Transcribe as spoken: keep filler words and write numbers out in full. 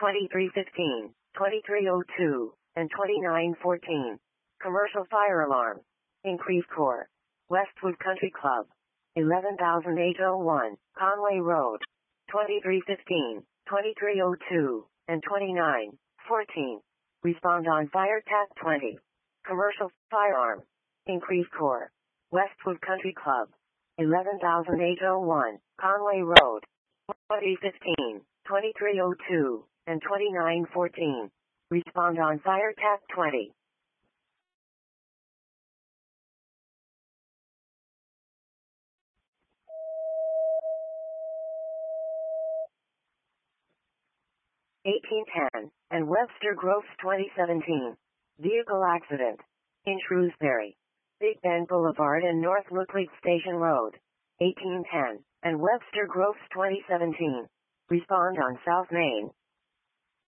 twenty-three fifteen, twenty-three oh two, and twenty-nine fourteen. Commercial fire alarm. Increased core. Westwood Country Club. eleven thousand eight hundred one, Conway Road. twenty-three fifteen, twenty-three oh two, and twenty-nine fourteen. Respond on fire tap twenty. Commercial firearm. Increased core. Westwood Country Club. eleven thousand eight hundred one, Conway Road. twenty fifteen, twenty-three oh two, and twenty-nine fourteen. Respond on fire tap twenty. eighteen ten, and Webster Groves twenty seventeen. Vehicle accident. In Shrewsbury. Big Bend Boulevard and North Looklake Station Road. eighteen ten, and Webster Groves twenty seventeen. Respond on South Main.